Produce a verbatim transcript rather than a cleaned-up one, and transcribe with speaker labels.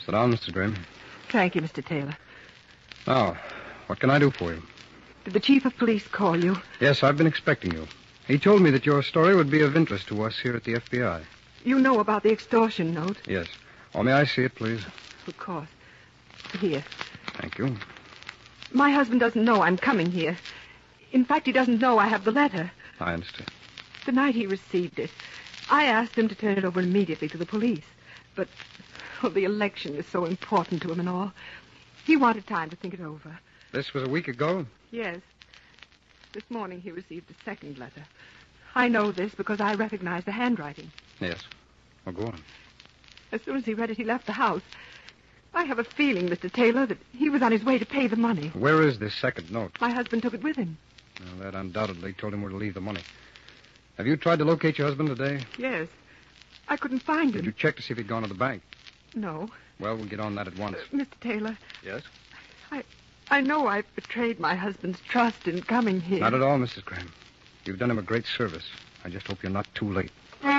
Speaker 1: Sit down, Missus Graham.
Speaker 2: Thank you, Mister Taylor.
Speaker 1: Now, what can I do for you?
Speaker 2: Did the chief of police call you?
Speaker 1: Yes, I've been expecting you. He told me that your story would be of interest to us here at the F B I.
Speaker 2: You know about the extortion note?
Speaker 1: Yes. Oh, may I see it, please?
Speaker 2: Of course. Here.
Speaker 1: Thank you.
Speaker 2: My husband doesn't know I'm coming here. In fact, he doesn't know I have the letter.
Speaker 1: I understand.
Speaker 2: The night he received it, I asked him to turn it over immediately to the police. But, well, the election is so important to him and all. He wanted time to think it over.
Speaker 1: This was a week ago?
Speaker 2: Yes. This morning he received a second letter. I know this because I recognize the handwriting.
Speaker 1: Yes. Well, go on.
Speaker 2: As soon as he read it, he left the house. I have a feeling, Mister Taylor, that he was on his way to pay the money.
Speaker 1: Where is this second note?
Speaker 2: My husband took it with him.
Speaker 1: Well, that undoubtedly told him where to leave the money. Have you tried to locate your husband today?
Speaker 2: Yes. I couldn't find
Speaker 1: Did
Speaker 2: him.
Speaker 1: you check to see if he'd gone to the bank?
Speaker 2: No.
Speaker 1: Well, we'll get on that at once.
Speaker 2: Uh, Mister Taylor.
Speaker 1: Yes?
Speaker 2: I I know I've betrayed my husband's trust in coming here.
Speaker 1: Not at all, Missus Graham. You've done him a great service. I just hope you're not too late.